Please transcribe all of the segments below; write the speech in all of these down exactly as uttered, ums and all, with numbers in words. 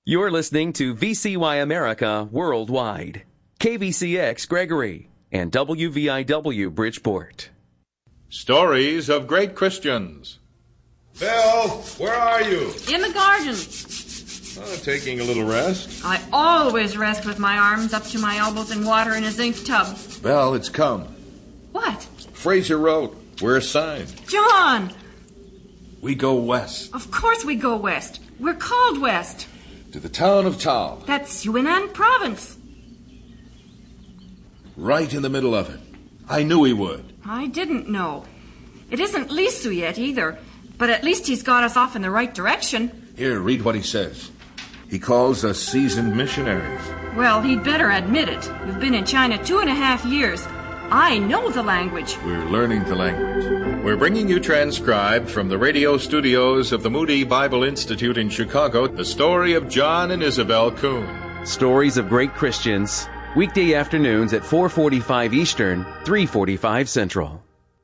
You're listening to V C Y America Worldwide, K V C X Gregory, and W V I W Bridgeport. Stories of Great Christians. Belle, where are you? In the garden. Oh, taking a little rest. I always rest with my arms up to my elbows in water in a zinc tub. Belle, it's come. What? Fraser wrote. We're assigned. John! We go west. Of course we go west. We're called west. To the town of Tao. That's Yunnan province. Right in the middle of it. I knew he would. I didn't know. It isn't Lisu yet either, but at least he's got us off in the right direction. Here, read what he says. He calls us seasoned missionaries. Well, he'd better admit it. We've been in China two and a half years. I know the language. We're learning the language. We're bringing you transcribed from the radio studios of the Moody Bible Institute in Chicago, the story of John and Isabel Kuhn. Stories of Great Christians, weekday afternoons at four forty-five Eastern, three forty-five Central.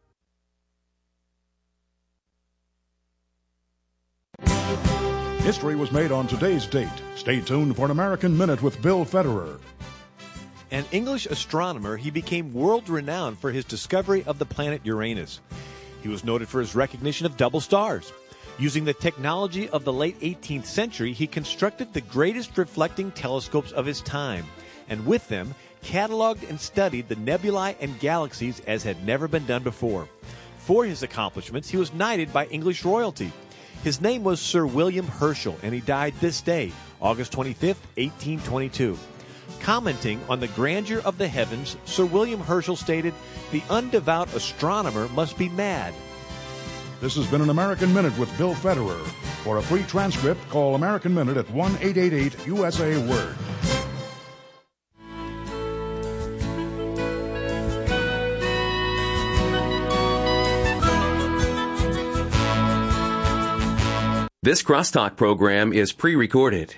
History was made on today's date. Stay tuned for an American Minute with Bill Federer. An English astronomer, he became world-renowned for his discovery of the planet Uranus. He was noted for his recognition of double stars. Using the technology of the late eighteenth century, he constructed the greatest reflecting telescopes of his time, and with them, cataloged and studied the nebulae and galaxies as had never been done before. For his accomplishments, he was knighted by English royalty. His name was Sir William Herschel, and he died this day, August twenty-fifth, eighteen twenty-two. Commenting on the grandeur of the heavens, Sir William Herschel stated, "The undevout astronomer must be mad." This has been an American Minute with Bill Federer. For a free transcript, call American Minute at one eight eight eight U S A Word. This Crosstalk program is pre-recorded.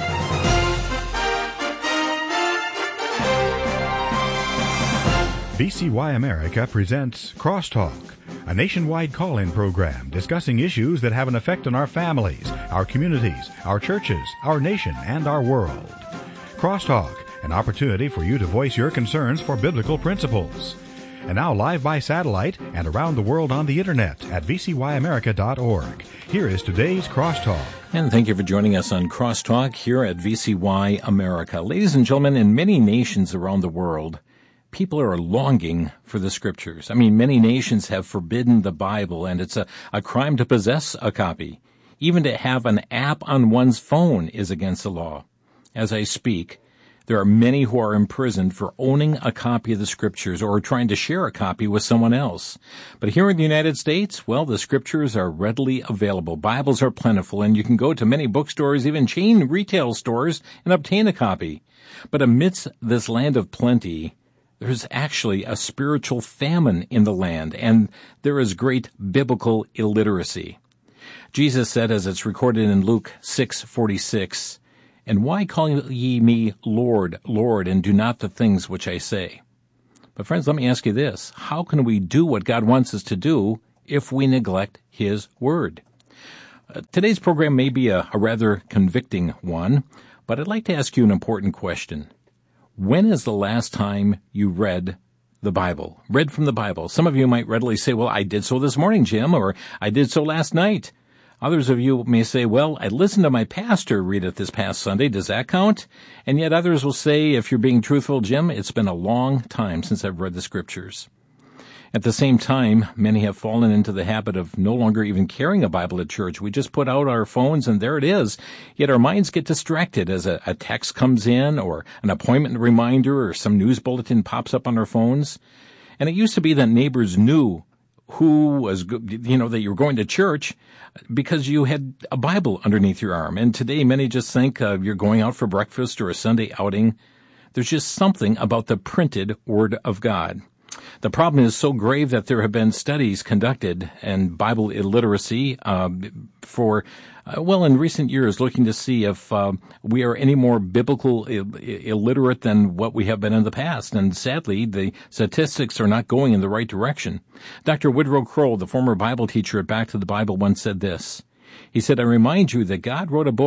V C Y America presents Crosstalk, a nationwide call-in program discussing issues that have an effect on our families, our communities, our churches, our nation, and our world. Crosstalk, an opportunity for you to voice your concerns for biblical principles. And now live by satellite and around the world on the internet at v c y america dot org. Here is today's Crosstalk. And thank you for joining us on Crosstalk here at V C Y America. Ladies and gentlemen, in many nations around the world, people are longing for the Scriptures. I mean, many nations have forbidden the Bible, and it's a, a crime to possess a copy. Even to have an app on one's phone is against the law. As I speak, there are many who are imprisoned for owning a copy of the Scriptures or trying to share a copy with someone else. But here in the United States, well, the Scriptures are readily available. Bibles are plentiful, and you can go to many bookstores, even chain retail stores, and obtain a copy. But amidst this land of plenty, there's actually a spiritual famine in the land, and there is great biblical illiteracy. Jesus said, as it's recorded in Luke six forty-six, "And why call ye me Lord, Lord, and do not the things which I say?" But friends, let me ask you this. How can we do what God wants us to do if we neglect His Word? Uh, today's program may be a, a rather convicting one, but I'd like to ask you an important question. When is the last time you read the Bible? Read from the Bible. Some of you might readily say, well, I did so this morning, Jim, or I did so last night. Others of you may say, well, I listened to my pastor read it this past Sunday. Does that count? And yet others will say, if you're being truthful, Jim, it's been a long time since I've read the Scriptures. At the same time, many have fallen into the habit of no longer even carrying a Bible at church. We just put out our phones and there it is. Yet our minds get distracted as a, a text comes in or an appointment reminder or some news bulletin pops up on our phones. And it used to be that neighbors knew who was, you know, that you were going to church because you had a Bible underneath your arm. And today many just think uh, you're going out for breakfast or a Sunday outing. There's just something about the printed Word of God. The problem is so grave that there have been studies conducted and Bible illiteracy uh, for, uh, well, in recent years, looking to see if uh, we are any more biblical Ill- illiterate than what we have been in the past. And sadly, the statistics are not going in the right direction. Doctor Woodrow Kroll, the former Bible teacher at Back to the Bible, once said this. He said, "I remind you that God wrote a book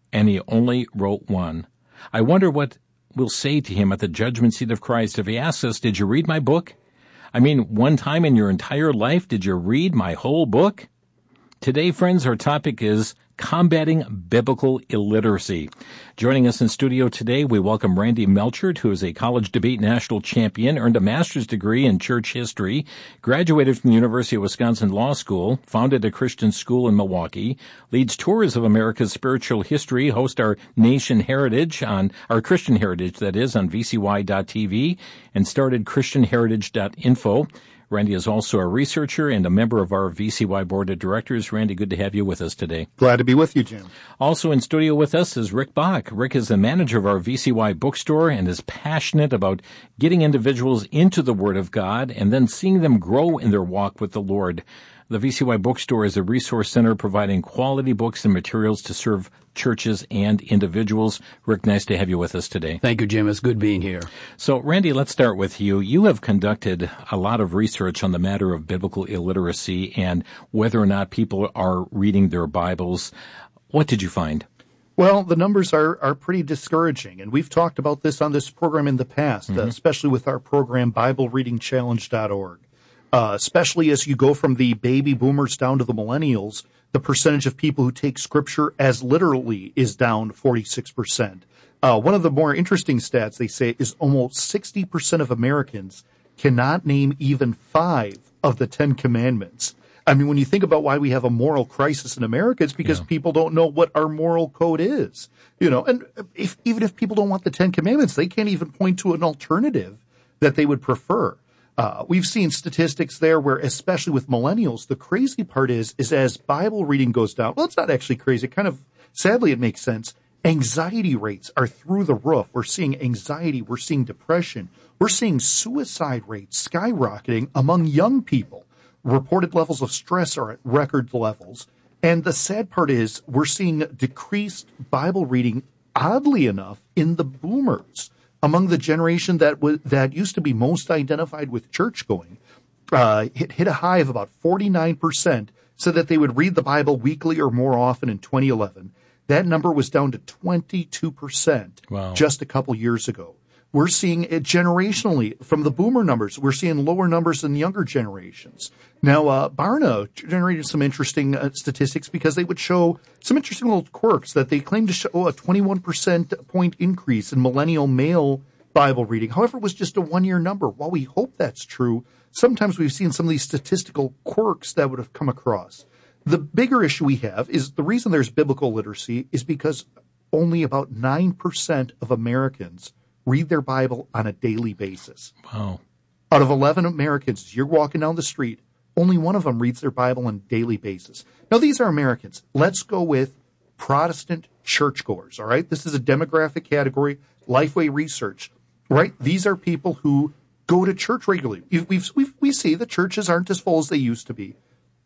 and he only wrote one. I wonder what we'll say to him at the judgment seat of Christ if he asks us, did you read my book? I mean, one time in your entire life, did you read my whole book? Today, friends, our topic is combating biblical illiteracy. Joining us in studio today, we welcome Randy Melchert, who is a college debate national champion, earned a master's degree in church history, graduated from the University of Wisconsin Law School, founded a Christian school in Milwaukee, leads tours of America's spiritual history, hosts our nation heritage on, our Christian heritage, that is, on V C Y dot T V, and started Christian Heritage dot info. Randy is also a researcher and a member of our V C Y Board of Directors. Randy, good to have you with us today. Glad to be with you, Jim. Also in studio with us is Rick Bach. Rick is the manager of our V C Y bookstore and is passionate about getting individuals into the Word of God and then seeing them grow in their walk with the Lord. The V C Y bookstore is a resource center providing quality books and materials to serve churches and individuals. Rick, nice to have you with us today. Thank you, Jim. It's good being here. So, Randy, let's start with you. You have conducted a lot of research on the matter of biblical illiteracy and whether or not people are reading their Bibles. What did you find? Well, the numbers are, are pretty discouraging, and we've talked about this on this program in the past, mm-hmm. uh, especially with our program, Bible Reading Challenge dot org. Uh, especially as you go from the baby boomers down to the millennials, the percentage of people who take Scripture as literally is down forty-six percent. Uh, one of the more interesting stats, they say, is almost sixty percent of Americans cannot name even five of the Ten Commandments. I mean, when you think about why we have a moral crisis in America, it's because yeah. people don't know what our moral code is. You know, and if, even if people don't want the Ten Commandments, they can't even point to an alternative that they would prefer. Uh, we've seen statistics there where, especially with millennials, the crazy part is, is as Bible reading goes down, well, it's not actually crazy. It kind of, sadly, it makes sense. Anxiety rates are through the roof. We're seeing anxiety. We're seeing depression. We're seeing suicide rates skyrocketing among young people. Reported levels of stress are at record levels. And the sad part is we're seeing decreased Bible reading, oddly enough, in the boomers. Among the generation that w- that used to be most identified with church going, uh, hit, hit a high of about forty-nine percent, said that they would read the Bible weekly or more often in twenty eleven. That number was down to twenty-two percent wow. just a couple years ago. We're seeing it generationally from the boomer numbers. We're seeing lower numbers than younger generations. Now, uh, Barna generated some interesting uh, statistics because they would show some interesting little quirks that they claimed to show a twenty-one percent point increase in millennial male Bible reading. However, it was just a one-year number. While we hope that's true, sometimes we've seen some of these statistical quirks that would have come across. The bigger issue we have is the reason there's biblical literacy is because only about nine percent of Americans read their Bible on a daily basis. Wow. Out of eleven Americans, you're walking down the street, only one of them reads their Bible on a daily basis. Now, these are Americans. Let's go with Protestant churchgoers, all right? This is a demographic category, Lifeway Research, right? These are people who go to church regularly. We've, we've, we see the churches aren't as full as they used to be.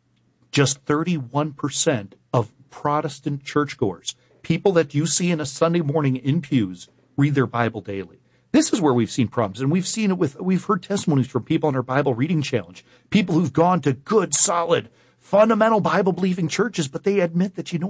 Just thirty-one percent of Protestant churchgoers, people that you see in a Sunday morning in pews, read their Bible daily. This is where we've seen problems, and we've seen it with, we've heard testimonies from people on our Bible reading challenge, people who've gone to good, solid, fundamental Bible-believing churches, but they admit that, you know,